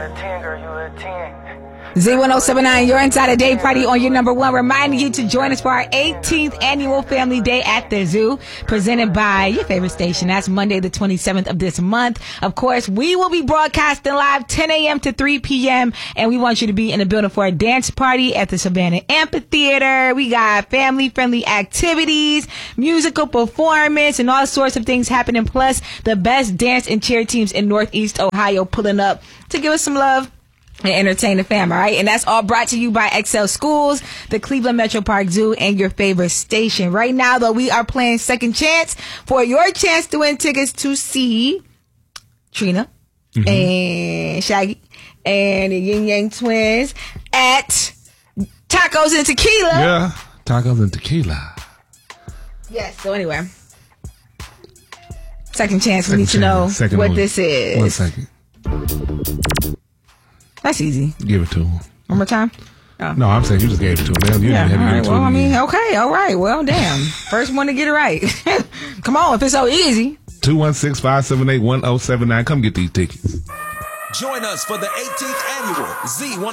a 10, girl, you a 10. Z1079, your Insider Day Party on your number one, reminding you to join us for our 18th annual Family Day at the Zoo, presented by your favorite station. That's Monday the 27th of this month. Of course, we will be broadcasting live 10 a.m. to 3 p.m. and we want you to be in the building for a dance party at the Savannah Amphitheater. We got family-friendly activities, musical performance, and all sorts of things happening. Plus, the best dance and cheer teams in Northeast Ohio pulling up to give us some love and entertain the fam, all right? And that's all brought to you by Excel Schools, the Cleveland Metro Park Zoo, and your favorite station. Right now, though, we are playing Second Chance for your chance to win tickets to see Trina and Shaggy and the Yin Yang Twins at Tacos and Tequila. Yeah, Tacos and Tequila. Yes, so anyway. Second Chance, we need to know what this is. 1 second. That's easy. Give it to him. One more time? Oh. No, I'm saying you just gave it to him. You yeah, didn't have to give it to him. I mean, okay, all right. Well, damn. First one to get it right. Come on, if it's so easy. 216-578-1079. Come get these tickets. Join us for the 18th annual Z1